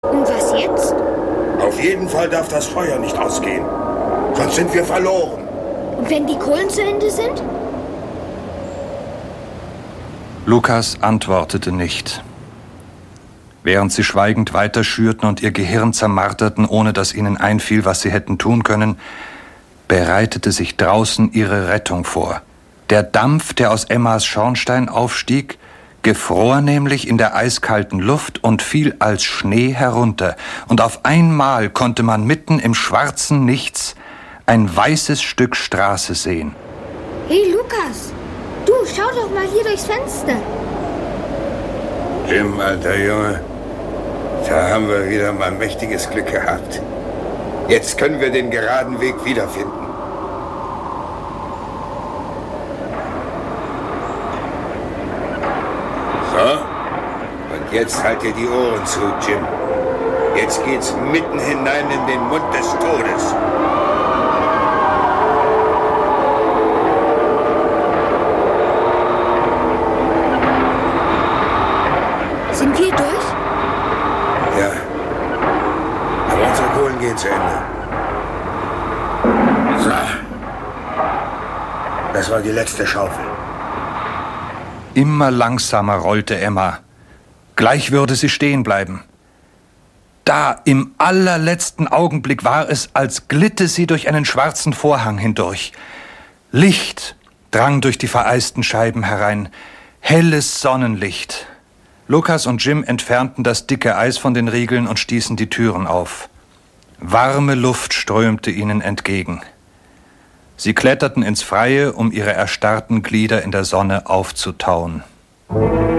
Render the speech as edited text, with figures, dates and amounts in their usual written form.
Und was jetzt? Auf jeden Fall darf das Feuer nicht ausgehen. Sonst sind wir verloren. Und wenn die Kohlen zu Ende sind? Lukas antwortete nicht. Während sie schweigend weiterschürten und ihr Gehirn zermarterten, ohne dass ihnen einfiel, was sie hätten tun können, bereitete sich draußen ihre Rettung vor. Der Dampf, der aus Emmas Schornstein aufstieg, gefror nämlich in der eiskalten Luft und fiel als Schnee herunter. Und auf einmal konnte man mitten im schwarzen Nichts ein weißes Stück Straße sehen. Hey, Lukas! Du, schau doch mal hier durchs Fenster. Jim, alter Junge, da haben wir wieder mal mächtiges Glück gehabt. Jetzt können wir den geraden Weg wiederfinden. So, und jetzt halt dir die Ohren zu, Jim. Jetzt geht's mitten hinein in den Mund des Todes. Sind wir durch? Ja, aber unsere Kohlen gehen zu Ende. So, das war die letzte Schaufel. Immer langsamer rollte Emma. Gleich würde sie stehen bleiben. Da, im allerletzten Augenblick war es, als glitte sie durch einen schwarzen Vorhang hindurch. Licht drang durch die vereisten Scheiben herein. Helles Sonnenlicht. Lukas und Jim entfernten das dicke Eis von den Riegeln und stießen die Türen auf. Warme Luft strömte ihnen entgegen. Sie kletterten ins Freie, um ihre erstarrten Glieder in der Sonne aufzutauen.